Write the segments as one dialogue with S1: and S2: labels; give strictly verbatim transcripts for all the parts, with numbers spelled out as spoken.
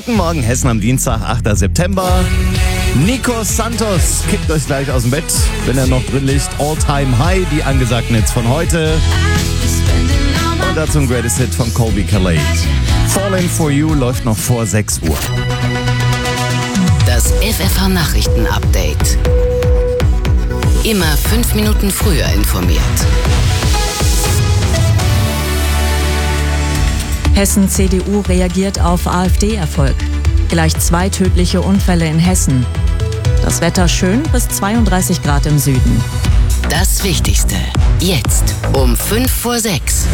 S1: Guten Morgen Hessen am Dienstag, achter September. Nico Santos kickt euch gleich aus dem Bett, wenn er noch drin liegt. All Time High, die angesagten Hits von heute. Und dazu ein Greatest Hit von Colby Calais. Falling for You läuft noch vor sechs Uhr.
S2: Das F F H-Nachrichten-Update. Immer fünf Minuten früher informiert.
S3: Hessen C D U reagiert auf AfD-Erfolg. Gleich zwei tödliche Unfälle in Hessen. Das Wetter schön bis zweiunddreißig Grad im Süden.
S2: Das Wichtigste jetzt um fünf vor sechs.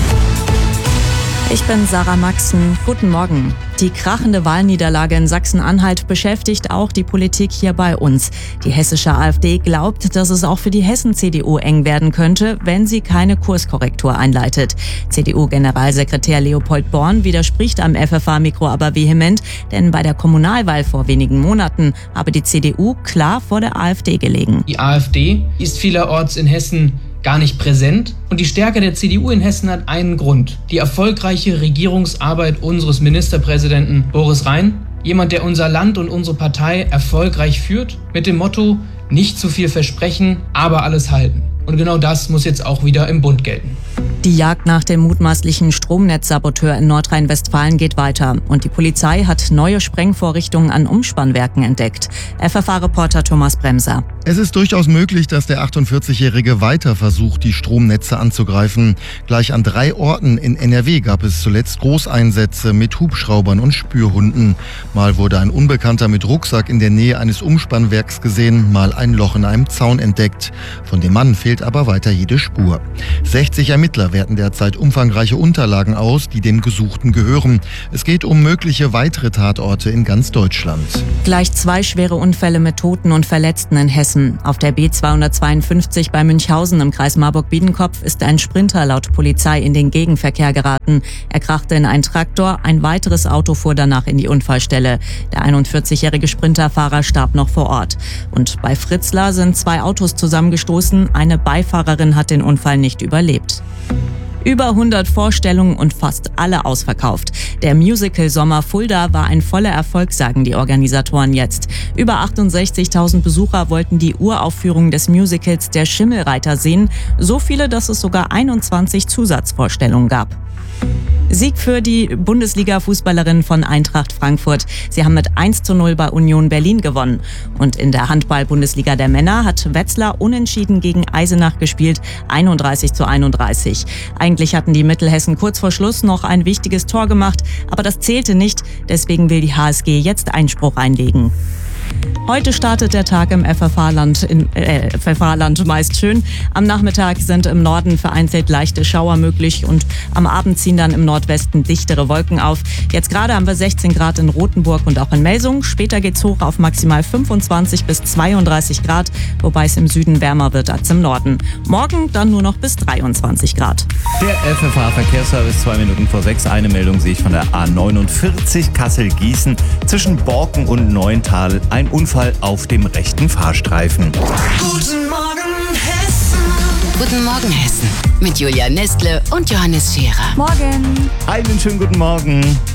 S3: Ich bin Sarah Maxen. Guten Morgen. Die krachende Wahlniederlage in Sachsen-Anhalt beschäftigt auch die Politik hier bei uns. Die hessische AfD glaubt, dass es auch für die Hessen-C D U eng werden könnte, wenn sie keine Kurskorrektur einleitet. C D U-Generalsekretär Leopold Born widerspricht am F F H-Mikro aber vehement, denn bei der Kommunalwahl vor wenigen Monaten habe die C D U klar vor der AfD gelegen.
S4: Die AfD ist vielerorts in Hessen gar nicht präsent. Und die Stärke der C D U in Hessen hat einen Grund. Die erfolgreiche Regierungsarbeit unseres Ministerpräsidenten Boris Rhein. Jemand, der unser Land und unsere Partei erfolgreich führt. Mit dem Motto, nicht zu viel versprechen, aber alles halten. Und genau das muss jetzt auch wieder im Bund gelten.
S3: Die Jagd nach dem mutmaßlichen Stromnetzsaboteur in Nordrhein-Westfalen geht weiter. Und die Polizei hat neue Sprengvorrichtungen an Umspannwerken entdeckt. F F H-Reporter Thomas Bremser.
S5: Es ist durchaus möglich, dass der achtundvierzigjährige weiter versucht, die Stromnetze anzugreifen. Gleich an drei Orten in N R W gab es zuletzt Großeinsätze mit Hubschraubern und Spürhunden. Mal wurde ein Unbekannter mit Rucksack in der Nähe eines Umspannwerks gesehen, mal ein Loch in einem Zaun entdeckt. Von dem Mann fehlt aber weiter jede Spur. sechzig Ermittler werten derzeit umfangreiche Unterlagen aus, die dem Gesuchten gehören. Es geht um mögliche weitere Tatorte in ganz Deutschland.
S3: Gleich zwei schwere Unfälle mit Toten und Verletzten in Hessen. Auf der B zweihundertzweiundfünfzig bei Münchhausen im Kreis Marburg-Biedenkopf ist ein Sprinter laut Polizei in den Gegenverkehr geraten. Er krachte in einen Traktor, ein weiteres Auto fuhr danach in die Unfallstelle. Der einundvierzigjährige Sprinterfahrer starb noch vor Ort. Und bei Fritzlar sind zwei Autos zusammengestoßen. Eine Beifahrerin hat den Unfall nicht überlebt. Über hundert Vorstellungen und fast alle ausverkauft. Der Musical-Sommer Fulda war ein voller Erfolg, sagen die Organisatoren jetzt. Über achtundsechzigtausend Besucher wollten die Uraufführung des Musicals Der Schimmelreiter sehen. So viele, dass es sogar einundzwanzig Zusatzvorstellungen gab. Sieg für die Bundesliga-Fußballerinnen von Eintracht Frankfurt. Sie haben mit eins zu null bei Union Berlin gewonnen. Und in der Handball-Bundesliga der Männer hat Wetzlar unentschieden gegen Eisenach gespielt, einunddreißig zu einunddreißig. Eigentlich hatten die Mittelhessen kurz vor Schluss noch ein wichtiges Tor gemacht, aber das zählte nicht. Deswegen will die H S G jetzt Einspruch einlegen. Heute startet der Tag im F F H-Land, in, äh, F F H-Land meist schön. Am Nachmittag sind im Norden vereinzelt leichte Schauer möglich und am Abend ziehen dann im Nordwesten dichtere Wolken auf. Jetzt gerade haben wir sechzehn Grad in Rothenburg und auch in Melsung. Später geht's hoch auf maximal fünfundzwanzig bis zweiunddreißig Grad, wobei es im Süden wärmer wird als im Norden. Morgen dann nur noch bis dreiundzwanzig Grad.
S1: Der F F H-Verkehrsservice, zwei Minuten vor sechs. Eine Meldung sehe ich von der A neunundvierzig Kassel-Gießen zwischen Borken und Neuntal. Ein Unfall auf dem rechten Fahrstreifen.
S2: Guten Morgen Hessen. Guten Morgen Hessen mit Julia Nestle und Johannes Scherer.
S3: Morgen.
S1: Einen schönen guten Morgen.